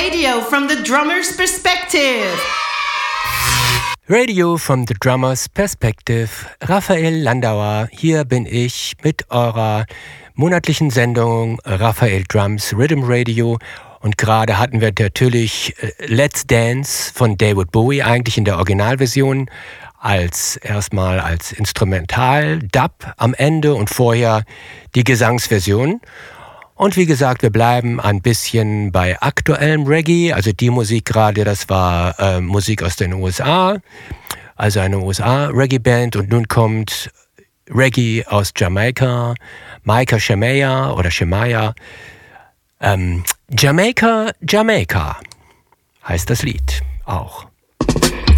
Radio from the drummer's perspective. Radio from the Drummer's Perspective. Raphael Landauer, hier bin ich mit eurer monatlichen Sendung Raphael Drums Rhythm Radio. Und gerade hatten wir natürlich Let's Dance von David Bowie, eigentlich in der Originalversion, erstmal als Instrumental-Dub am Ende und vorher die Gesangsversion. Und wie gesagt, wir bleiben ein bisschen bei aktuellem Reggae. Also die Musik gerade, das war Musik aus den USA, also eine USA-Reggae-Band. Und nun kommt Reggae aus Jamaika, Micah Shemaiah oder Shemaiah. Jamaica, Jamaica heißt das Lied auch.